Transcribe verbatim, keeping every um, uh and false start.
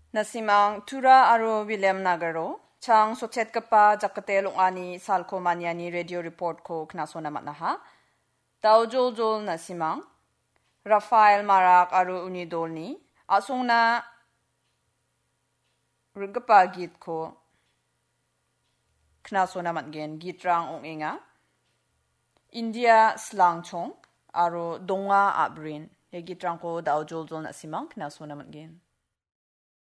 Nasimang Tura Aro William Nagaro, Chang Sochet Kapa Jakate Longani Salko Manyani Radio Report ko Knasona Matnaha, Taujol Jol Nasimang, Rafael Marak Aro Unidolni, Asong na Rugapa Git ko Knasona Matgen, Gitrang Ong Inga, India Slang Chong, Aro Donga Abrin, Gitrang ko Taujol Jol Nasimang, Knasona Matgen.